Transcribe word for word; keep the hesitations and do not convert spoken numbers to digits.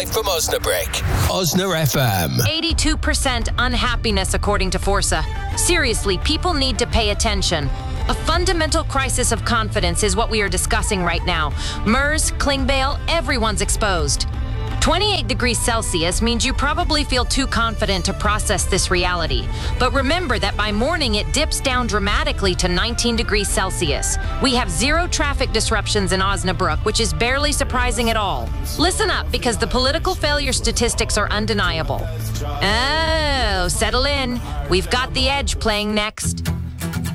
live from Osnabrück. Osna F M. eighty-two percent unhappiness, according to Forza. Seriously, people need to pay attention. A fundamental crisis of confidence is what we are discussing right now. MERS, Klingbeil, everyone's exposed. twenty-eight degrees Celsius means you probably feel too confident to process this reality. But remember that by morning it dips down dramatically to nineteen degrees Celsius. We have zero traffic disruptions in Osnabrück, which is barely surprising at all. Listen up, because the political failure statistics are undeniable. Oh, settle in. We've got The Edge playing next.